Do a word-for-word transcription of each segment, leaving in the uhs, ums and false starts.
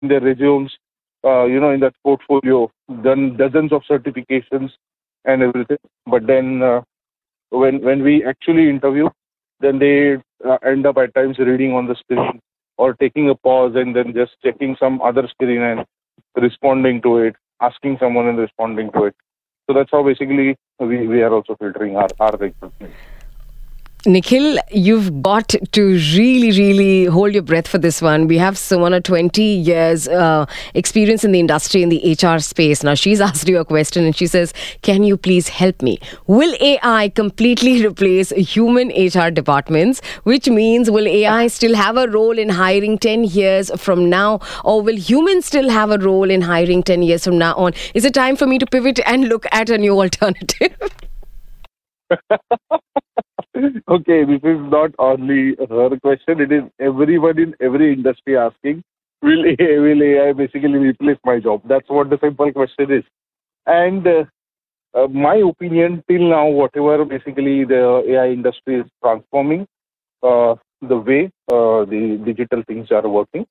in their resumes, uh, you know, in that portfolio, done dozens of certifications and everything. But then uh, when when we actually interview, then they uh, end up at times reading on the screen or taking a pause and then just checking some other screen and responding to it, asking someone and responding to it. So that's how basically we, we are also filtering our, our recruitment. Nikhil, you've got to really, really hold your breath for this one. We have Sumana, twenty years uh, experience in the industry, in the H R space. Now, she's asked you a question and she says, can you please help me? Will A I completely replace human H R departments? Which means, will A I still have a role in hiring ten years from now? Or will humans still have a role in hiring ten years from now on? Is it time for me to pivot and look at a new alternative? Okay, this is not only her question, it is everyone in every industry asking, will A I, will A I basically replace my job? That's what the simple question is. And uh, uh, my opinion till now, whatever basically the A I industry is transforming, uh, the way uh, the digital things are working.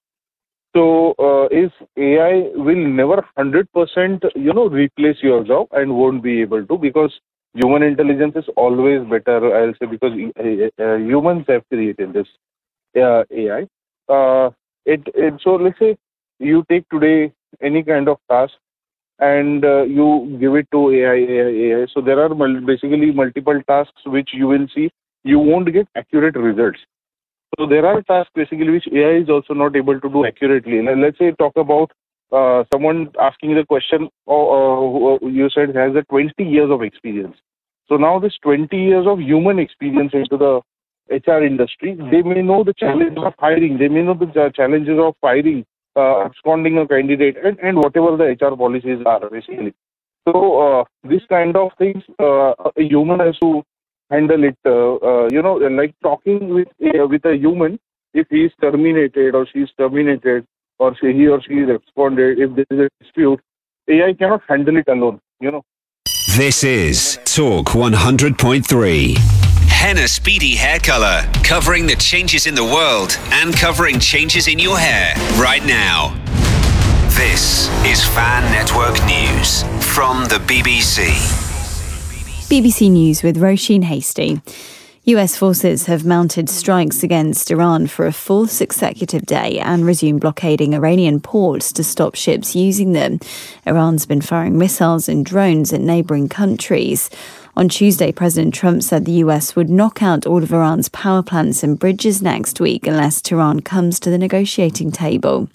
So uh, is A I will never one hundred percent, you know, replace your job and won't be able to, because human intelligence is always better, I'll say, because uh, uh, humans have created this uh, A I. Uh, it, it so let's say you take today any kind of task and uh, you give it to A I, A I, A I. So there are mul- basically multiple tasks which you will see you won't get accurate results. So there are tasks basically which A I is also not able to do accurately. Let's say talk about uh, someone asking the question, oh, uh, you said has a twenty years of experience. So now this twenty years of human experience into the H R industry, they may know the challenges of hiring, they may know the challenges of firing, uh, absconding a candidate, and, and whatever the H R policies are basically. So uh, this kind of things, uh, a human has to handle it, uh, uh, you know, like talking with uh, with a human. If he is terminated or she is terminated or she, he or she is absconded, if there is a dispute, A I cannot handle it alone, you know. This is Talk one hundred point three. Henna Speedy Hair Color, covering the changes in the world and covering changes in your hair right now. This is Fan Network News from the B B C. B B C News with Roisin Hasty. U S forces have mounted strikes against Iran for a fourth consecutive day and resumed blockading Iranian ports to stop ships using them. Iran's been firing missiles and drones at neighbouring countries. On Tuesday, President Trump said the U S would knock out all of Iran's power plants and bridges next week unless Tehran comes to the negotiating table.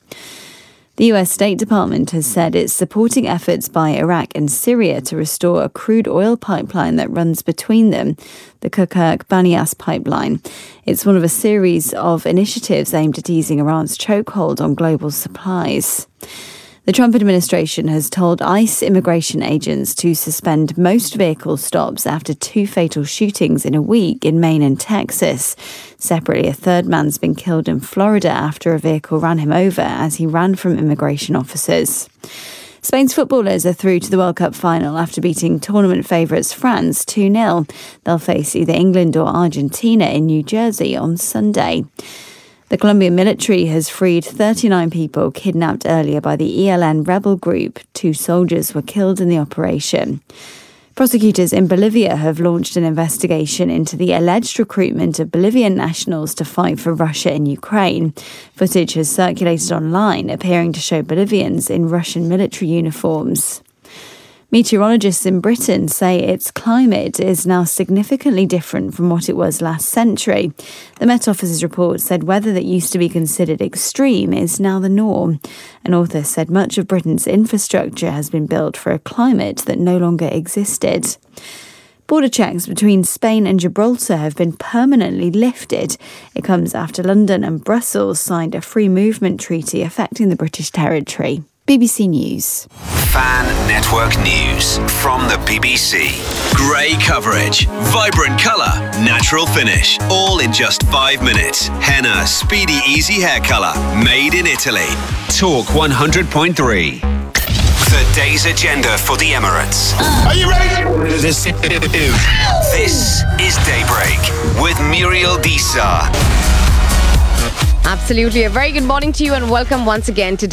The U S State Department has said it's supporting efforts by Iraq and Syria to restore a crude oil pipeline that runs between them, the Kirkuk-Banias pipeline. It's one of a series of initiatives aimed at easing Iran's chokehold on global supplies. The Trump administration has told ICE immigration agents to suspend most vehicle stops after two fatal shootings in a week in Maine and Texas. Separately, a third man's been killed in Florida after a vehicle ran him over as he ran from immigration officers. Spain's footballers are through to the World Cup final after beating tournament favourites France two nil. They'll face either England or Argentina in New Jersey on Sunday. The Colombian military has freed thirty-nine people kidnapped earlier by the E L N rebel group. Two soldiers were killed in the operation. Prosecutors in Bolivia have launched an investigation into the alleged recruitment of Bolivian nationals to fight for Russia in Ukraine. Footage has circulated online, appearing to show Bolivians in Russian military uniforms. Meteorologists in Britain say its climate is now significantly different from what it was last century. The Met Office's report said weather that used to be considered extreme is now the norm. An author said much of Britain's infrastructure has been built for a climate that no longer existed. Border checks between Spain and Gibraltar have been permanently lifted. It comes after London and Brussels signed a free movement treaty affecting the British territory. B B C News. Fan Network News from the B B C. Grey coverage, vibrant colour, natural finish, all in just five minutes. Henna Speedy Easy Hair Colour, made in Italy. Talk one hundred point three. The day's agenda for the Emirates. Are you ready? This, this is Daybreak with Muriel Disa. Absolutely. A very good morning to you and welcome once again to